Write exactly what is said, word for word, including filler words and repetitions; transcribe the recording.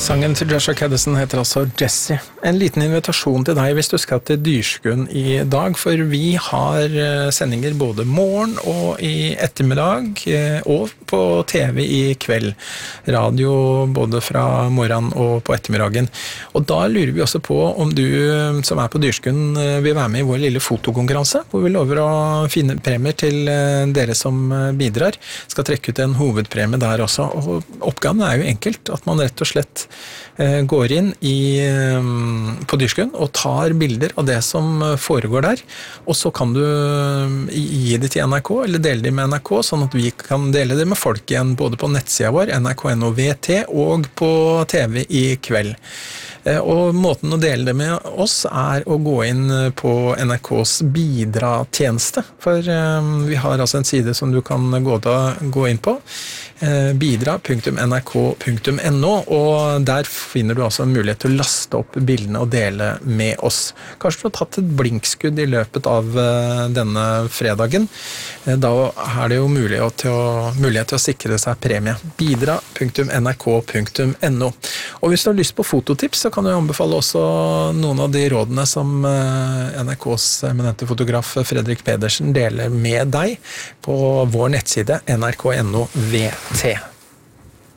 Sangen til Joshua Caddison heter altså Jessie. En liten invitasjon til deg hvis du skal til Dyrskuen i dag, for vi har sendinger både morgen og i ettermiddag, og på T V i kveld. Radio både fra morgen og på ettermiddagen. Og da lurer vi også på om du som er på Dyrskuen vil være med i vår lille fotokonkurranse, hvor vi lover å finne premier til dere som bidrar. Skal trekke ut en hovedpremie der også, og oppgaven er jo enkelt, at man rett og slett går inn i, på Dyrskuen og tar bilder av det som foregår der, og så kan du gi det til N R K eller dele det med N R K, sånn at vi kan dele det med folk igjen både på nettsida vår, N R K punktum N O V T, og på T V i kveld. Og måten å dele det med oss er å gå inn på N R K's bidra-tjeneste, for vi har altså en side som du kan gå, da, gå inn på, bidra punktum N R K punktum N O, og der finner du altså en mulighet til å laste opp bildene og dele med oss. Kanskje du har tatt et blinkskudd i løpet av denne fredagen. Da er det jo mulighet til å, mulighet til å sikre seg premie. bidra punktum N R K punktum N O. Og hvis du har lyst på fototips, så kan du anbefale også noen av de rådene som N R K's eminente fotograf Fredrik Pedersen deler med deg på vår nettside N R K punktum N O V T.